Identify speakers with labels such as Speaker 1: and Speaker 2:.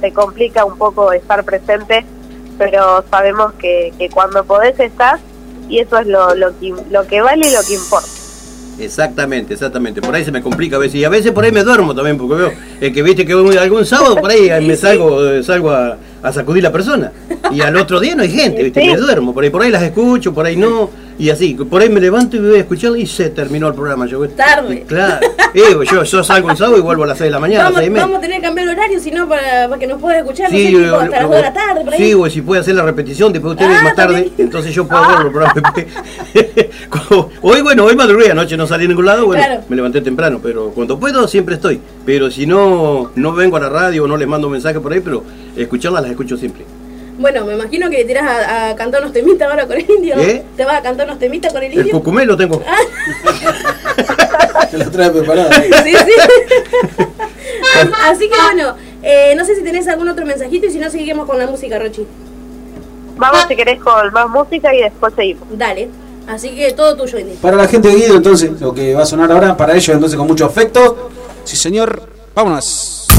Speaker 1: se complica un poco estar presente, pero sabemos que cuando podés estás, y eso es lo que vale y lo que importa.
Speaker 2: Exactamente. Por ahí se me complica a veces, y a veces por ahí me duermo también, porque veo que viste que algún sábado por ahí me salgo a sacudir la persona, y al otro día no hay gente, viste, me duermo, por ahí las escucho, por ahí no, y así, por ahí me levanto y voy a escuchar y se terminó el programa.
Speaker 3: Tarde.
Speaker 2: Claro, yo salgo un sábado y vuelvo a las 6 de la mañana.
Speaker 3: Vamos a tener que cambiar el horario, si no, para que nos puedas escuchar,
Speaker 2: sí,
Speaker 3: no sé, tipo, hasta las 2 de la tarde, por ahí.
Speaker 2: Sí, o si puede hacer la repetición después ustedes más tarde, también. Entonces yo puedo verlo el programa. Hoy madrugué, anoche no salí a ningún lado, claro. Me levanté temprano, pero cuando puedo siempre estoy. Pero si no vengo a la radio o no les mando un mensaje por ahí, pero escucharlas las escucho siempre.
Speaker 3: Bueno, me imagino que tirás a cantar unos temitas ahora con el indio. ¿Te vas a cantar unos temitas con el indio?
Speaker 2: El cucumé lo tengo.
Speaker 4: Te lo trae preparado.
Speaker 3: Sí. Así que bueno, no sé si tenés algún otro mensajito y si no, seguimos con la música, Rochi.
Speaker 1: Vamos, si querés, con más música y después seguimos.
Speaker 3: Dale. Así que todo tuyo, Indy.
Speaker 4: Para la gente de Guido, entonces, lo que va a sonar ahora, para ellos, entonces, con mucho afecto. Sí, señor. Vámonos.